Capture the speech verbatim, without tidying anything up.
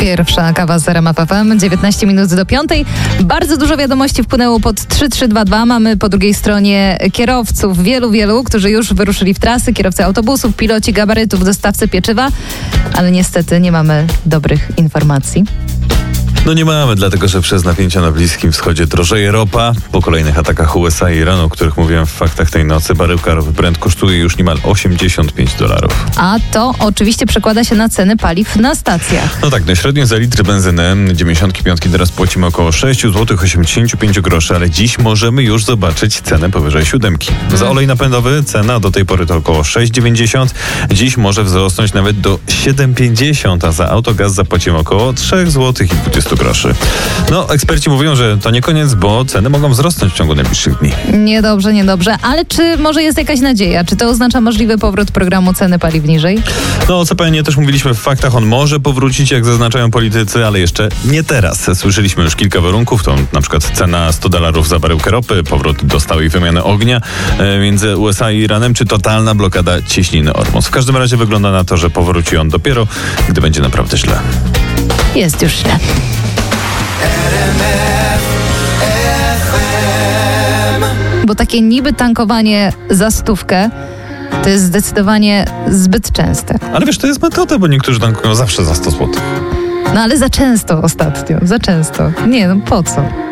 Pierwsza kawa z R M F F M, dziewiętnaście minut do piątej. Bardzo dużo wiadomości wpłynęło pod trzy trzy dwa dwa. Mamy po drugiej stronie kierowców, wielu, wielu, którzy już wyruszyli w trasy, kierowcy autobusów, piloci gabarytów, dostawcy pieczywa, ale niestety nie mamy dobrych informacji. No nie mamy, dlatego że przez napięcia na Bliskim Wschodzie drożeje ropa. Po kolejnych atakach U S A i Iranu, o których mówiłem w faktach tej nocy, baryłka ropy Brent kosztuje już niemal osiemdziesiąt pięć dolarów. A to oczywiście przekłada się na ceny paliw na stacjach. No tak, no średnio za litr benzyny dziewięćdziesiąt pięć teraz płacimy około sześć złotych osiemdziesiąt pięć groszy, ale dziś możemy już zobaczyć cenę powyżej siódemki. Za olej napędowy cena do tej pory to około sześć dziewięćdziesiąt. Dziś może wzrosnąć nawet do siedem pięćdziesiąt, a za autogaz zapłacimy około trzy złote dwadzieścia groszy. No, eksperci mówią, że to nie koniec, bo ceny mogą wzrosnąć w ciągu najbliższych dni. Niedobrze, niedobrze. Ale czy może jest jakaś nadzieja? Czy to oznacza możliwy powrót programu ceny paliw niżej? No, o C P N-ie też mówiliśmy w faktach. On może powrócić, jak zaznaczają politycy, ale jeszcze nie teraz. Słyszeliśmy już kilka warunków. To na przykład cena sto dolarów za baryłkę ropy, powrót do stałej wymiany ognia e, między U S A i Iranem, czy totalna blokada cieśniny Ormus. W każdym razie wygląda na to, że powróci on dopiero, gdy będzie naprawdę źle. Jest już źle. Bo takie niby tankowanie za stówkę to jest zdecydowanie zbyt częste. Ale wiesz, to jest metoda, bo niektórzy tankują zawsze za sto złotych. No ale za często ostatnio, za często. Nie, no po co?